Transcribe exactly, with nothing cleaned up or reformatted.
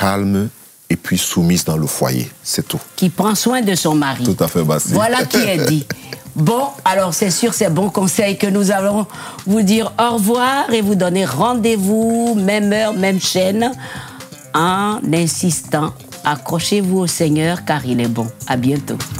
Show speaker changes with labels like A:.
A: calme et puis soumise dans le foyer, c'est tout.
B: Qui prend soin de son mari.
A: Tout à fait, Bastille.
B: Voilà qui est dit. Bon, alors c'est sur ces bons conseils que nous allons vous dire au revoir et vous donner rendez-vous, même heure, même chaîne, en insistant. Accrochez-vous au Seigneur car il est bon. À bientôt.